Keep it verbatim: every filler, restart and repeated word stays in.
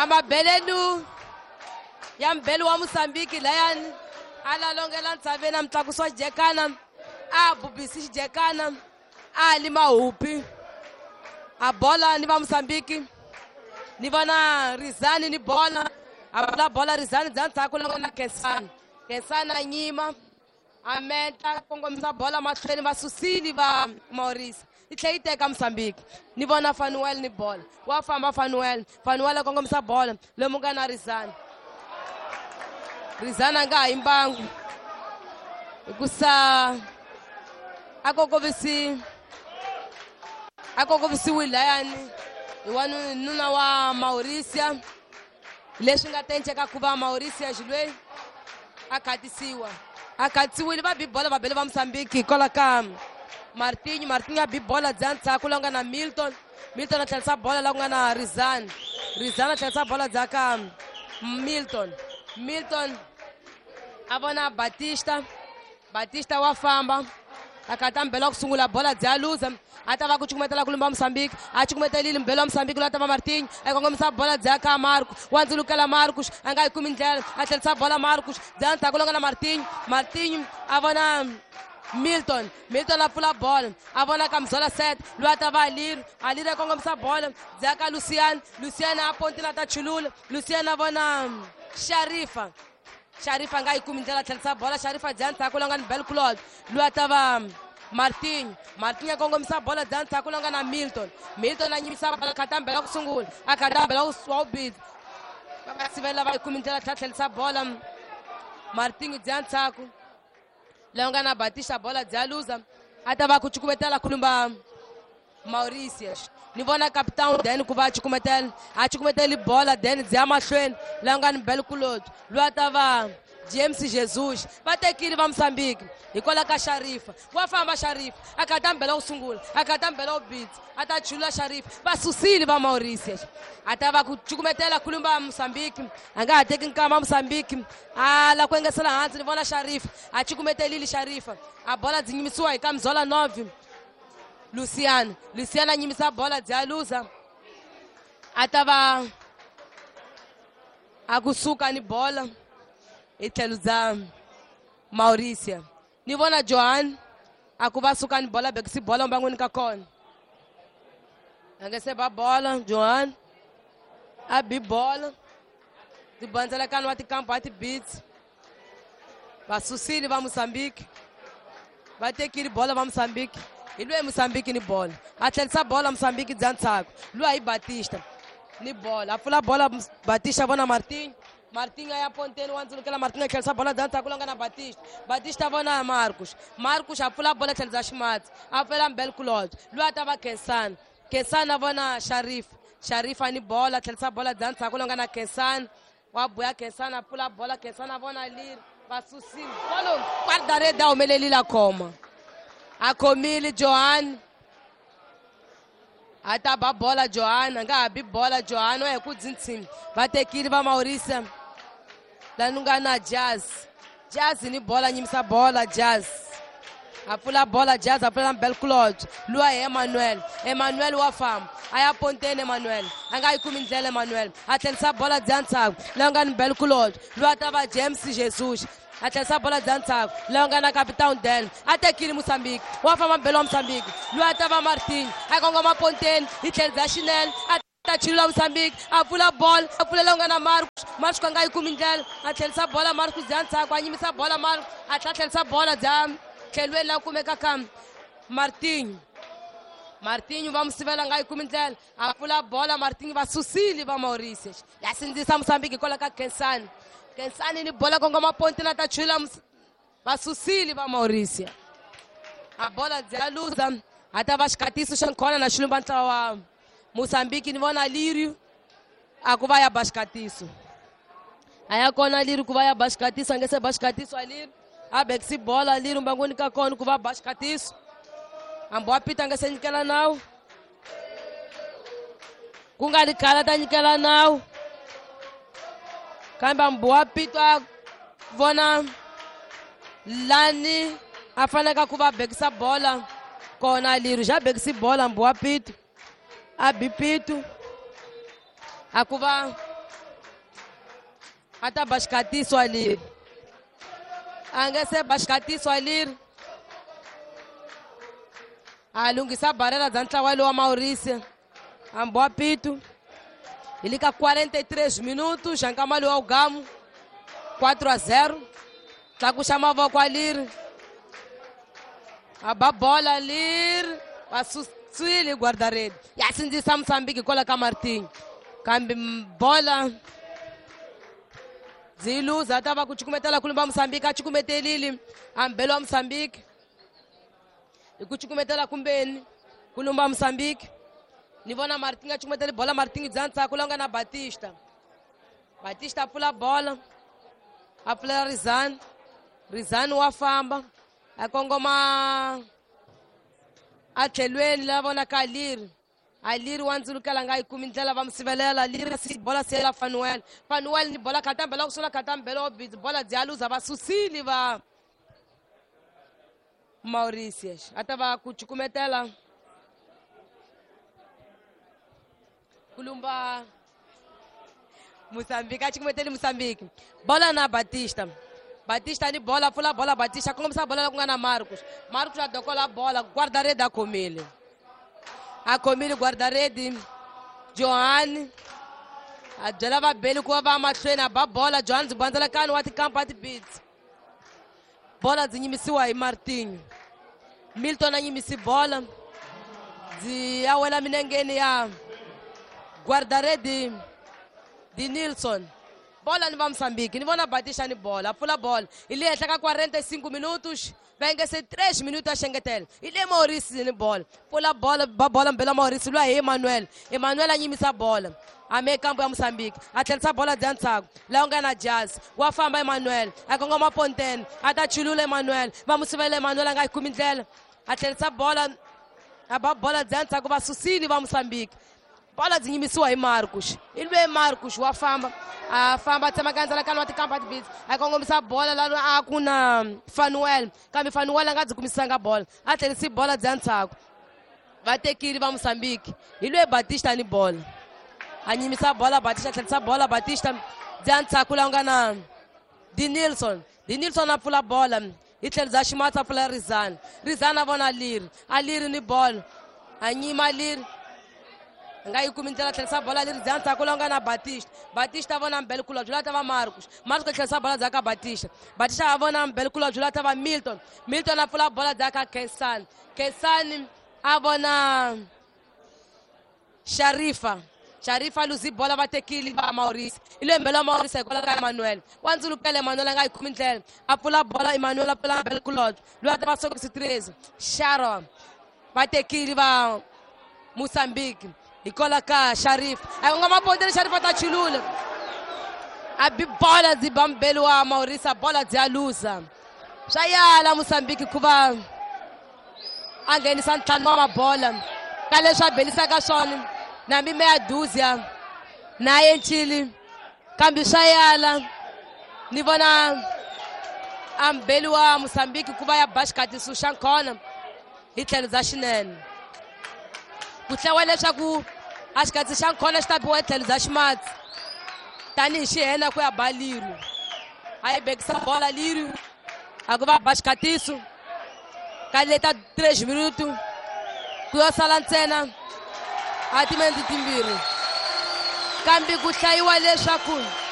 mabelenu ya mbelu wa Mozambique layan ala longela ntsavena mtlakuso jekana a bubisi jekana a lima hupi a bola ni va Mozambique ni vona Rizani ni bola a bola bola Rizani dzantsa ku longela Kensana Kensana nyima a menta kongomisa bola mahlweni va susini va Maurice itleiteka Mozambique ni vona Fanuel ni bola wa famba Fanuel Fanuel kongomisa bola lomu nga na Rizani Rizana nga imbangu kusa akokovisi akokovisi wilayani iwanu nuna wa Mauricia leswi nga tencheka ku va Mauricia jilwe akatisiwa akatisiwile va bibola va bele va Mozambique kola ka Martinho Martinho a bibola dzantsa ku longa na Milton Milton a tlhelisa bola la ku nga na Rizani Rizani a tlhelisa bola dzaka Milton Milton avona Batista Batista wa famba akata mbelo ku sungula bola dza luza atava ku chukumetela ku lumba Mozambique a chukumetelile mbelo Mozambique lo atava Martinho a kongomisa bola dza ka Marco wandzulukela Marcos anga ikumi ndlela a tlhelisa bola Marcos dzantsa ku longa na Martinho Martinho avona Milton Milton a pfula bola avona Kamzola set lo atava Alir Alir a kongomisa bola dza ka Luciano Luciano a pontina ta chulula Luciano avona Sharifa Sharifa nga ikumi ndlela tlhelisa bola Sharifa dzantsa ku longa ni Bel Claude lo atava Martinho Martinho a kongomisa bola dzantsa ku longa na Milton Milton a nyimisa bola khatambela ku sungula a khatambela ku swabit va sivela va ikumi ndlela tlhelisa bola Martinho dzantsa ku longa na Batista bola dzaluza atava ku chukumetela ku lumba Mauritius ni vona capitão then ku va chukumetela a chukumetela bola then dzya mahlweni longa ni Bel Claude lo atava James Jesus va tekile va Mozambique hikola ka Sharifa wa famba Sharifa akatambela ku sungula akatambela u beat ata chula Sharifa va susile va Mauritius atava ku chukumetela ku lumba Mozambique anga ha teki nkama Mozambique ala ku engesela hansi ni vona Sharifa a chukumetelile Sharifa a bola dzinyimisiwa hi Kamzola nove Luciano Luciano a nyimisa bola dza luza atava akusuka ni bola itlhelo dza Mauricia ni vona Johan akuva suka ni bola bekisi bola mbangweni ka kona angese ba bola Johan a bi bola ti bandzela kana wa tikampo ati beats va susini va Mozambique va tekile bola va Mozambique ilwe Mozambique ni bola a tlhelisa bola Mozambique dzantsako lo hi Batista ni bola a pfula bola Batista vona Martinho Martinho ya ponteni wandzulukela Martinho a tlhelisa bola dzantsako longa na Batista Batista vona Marcos Marcos a pfula bola tlhelisa Ximatsi a pfela Bel Claude lo atava Kensana Kensana vona Sharif Sharifa ni bola tlhelisa bola dzantsako longa na Kensana wa boya Kensana a pfula bola Kensana vona Lir va susini bolo guarda rede a humelelile a khoma a khomile Johan a ta ba bola Johan a nga ha bi bola Johan wa hi ku dzintsini va tekile va Mauricia lani nga na Jazz Jazz ni bola nyimisa bola Jazz a pfula bola Jazz a pfula Bel Claude lo hi Emmanuel Emmanuel wa famba a ya ponteni Emmanuel a nga yi kumi ndlela Emmanuel a tlhelisa bola dzantsako la nga ni Bel Claude lo a ta va James Jesus a tlhelisa bola dzantsako la nga na capitão Den a tekile Mozambique wa famba mbelo wa Mozambique lo a ta va Martinho a kongoma ponteni hi tlhelo dza Chanel a chilula Mozambique a pfula bola a pfula la nga na Marcos Marcos ka nga yi kumi ndlela a tlhelisa bola Marcos dzantsako a nyimisa bola Marcos a tlha tlhelisa bola dza tlhelweni la kumeka ka Martinho Martinho va musivela nga yi kumi ndlela a pfula bola Martinho va susile va Mauritius ya sindzisa Mozambique kola ka Kensana Kensana ni bola kongoma ponti na ta chula va susile va Mauritius a bola dza luza ata va xikatiso xa khona na xilumba ntlawa wa Mozambique ni vona Lírio a ku va ya ba xikatiso a ya kona Lírio ku va ya ba xikatiso a nge se ba xikatiso a Lírio a bekisi bola Lírio mbangweni ka kona ku va ba xikatiso ambo wa pita a nge se nyikela nawu ku nga ri khala ta nyikela nawu kambe ambo wa pita vona lani a faneka ku va bekisa bola kona Lírio já bekisi bola ambo wa pita a bi pito a ku va a ta basicatiso ali. A nge se basicatiso ali. A lunghisa barreira da ntlawa wa Maurícia. A boa apito. Ele com quarenta e três minutos, Jancamalo ao Gamo. quatro a zero. Tá com chamava com a Lir. A babola Lir. A Suíli guarda-rede. E assim diz a Moçambique, coloca Martim. Cambi bola. Zilu, já estava com o Chicometela Culumba Moçambique. A Chicometela Lili. Ambelo Moçambique. E com o Chicometela Cumbeni. Culumba Moçambique. Nivona Martim, a Chicometela bola Martim. Zanza Kulonga na Batista. Batista pula bola. A pula Rizan. Rizan o afamba. A Kongoma. A Chelweni lava na Kalir. A Lir wanzulu kalangai kumintela vamos sivelela Lir si bola sela Fanuel. Fanuel ni bola katam bela usula katam bela bola dialuza va susili va Maurício. Atava kuchukumetela. Kulumba Moçambique, a Chicometela Moçambique. Bola na Batista. Batista ni bola, pula bola, Batista. Começa a bola com Ana Marcos. Marcos já tocou a bola, guarda-rede da Comile. A Comile guarda-rede. Johan. A Jalava Belo com a Matrena, a bola, Johan Zubandala Cano, o campo at beat. Bola de Nimisiwa e Martinho. Milton na Nimisi bola. De Awela Minengeni a guarda-rede de Nilson. Bola no Moçambique, não vou na Batista ni bola, pula bola. Ele está com quarenta e cinco minutos, vem que ser três minutos a Xengetel. Ele é Maurício ni bola, pula bola, bola pela Maurício, lá é Emanuel. Emanuel anima essa bola. A meio campo é Moçambique, até essa bola de Antago, lá onde na Jazz, o Afamba Emanuel, a Gongoma Ponten, a Tachulula Emanuel, vamos ver Emanuel, a Gaikumintel, até essa bola, a bola de Antago, vai suceder para Moçambique. Bola de Nimisiwa e Marcos. Ele é Marcos, o Afamba. A Afamba tem uma ganza lá no campo de bits. Aí quando começa a bola lá com a Fanuel. Quando Fanuel lá começa a bola. Até esse bola de Antago. Vai ter que ir para Moçambique. Ele é Batista ni bola. A Nimisiwa bola, Batista, até essa bola, Batista de Antago lá na de Nilson. De Nilson na pula bola. E tem a chamada pela Rizan. Rizan a na Lir. A Lir ni bola. A Nima Lir. Ngai kumintela tlesa bola ali zanza kulonga na Batista. Batista avona mbele kula jula tava Marcos. Marcos tlesa bola zaka Batista. Batista avona mbele kula jula tava Milton. Milton na pula bola zaka Kesan. Kesan avona Sharifa. Sharifa luzi bola vai ter que ir para Maurício. Ele é mbele Maurício coloca Emanuel. Wanzulu pele Emanuel ngai kumintela. A pula bola Emanuel pela mbele kula. Lua tava só com treze. Sharon vai ter que ir para Moçambique. E coloca Sharif. Aí uma poder Sharif tá chilula. A bola de Bambelo a Maurício, a bola de Alusa. Já ia lá Moçambique Cuba. Alguém Santa numa bola. Cale já belisa gachone. Na minha meia dúzia. Na em Chile. Câmbio Chayala. Nivona Ambelo a Moçambique Cuba ya bascate su Shankona. Hitler Zashinen. Kutlawele shaku ashikathi Shankona stabwetele zashmat tani shena ku ya baliru aí bekisa bola liru agora bascatiço kaleta três minutos kuyo salantena atimendi timbiri kambi kutlaiwa le shaku